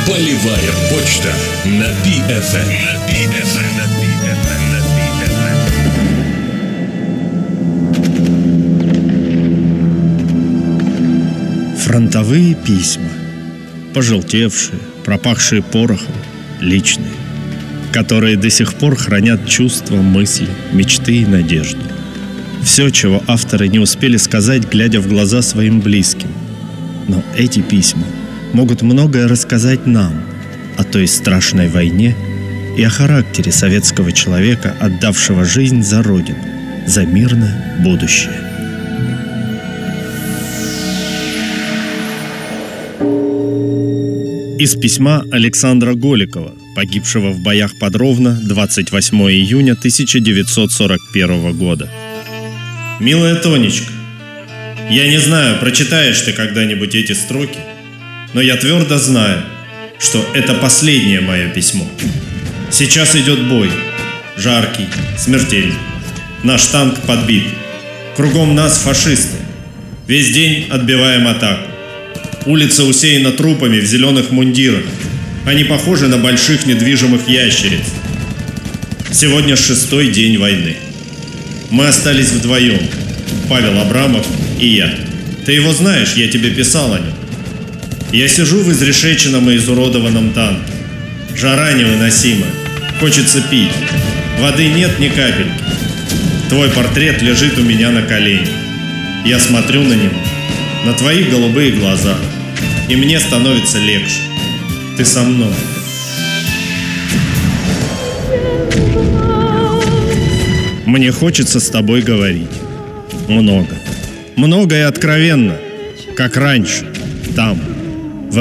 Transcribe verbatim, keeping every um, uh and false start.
Полевая почта на пи эф эм. На пи эф эм, на пи эф эм, на пи эф эм. Фронтовые письма. Пожелтевшие, пропахшие порохом, личные, которые до сих пор хранят чувства, мысли, мечты и надежду. Все, чего авторы не успели сказать, глядя в глаза своим близким. Но эти письма могут многое рассказать нам о той страшной войне и о характере советского человека, отдавшего жизнь за Родину, за мирное будущее. Из письма Александра Голикова, погибшего в боях под Ровно двадцать восьмого июня тысяча девятьсот сорок первого года. «Милая Тонечка, я не знаю, прочитаешь ты когда-нибудь эти строки, но я твердо знаю, что это последнее мое письмо. Сейчас идет бой, жаркий, смертельный. Наш танк подбит. Кругом нас фашисты. Весь день отбиваем атаку. Улица усеяна трупами в зеленых мундирах. Они похожи на больших недвижимых ящериц. Сегодня шестой день войны. Мы остались вдвоем, Павел Абрамов и я. Ты его знаешь, я тебе писал о нем. Я сижу в изрешеченном и изуродованном танке. Жара невыносимая. Хочется пить. Воды нет ни капельки. Твой портрет лежит у меня на коленях. Я смотрю на него, на твои голубые глаза, и мне становится легче. Ты со мной. Мне хочется с тобой говорить. Много. Много и откровенно, как раньше, там,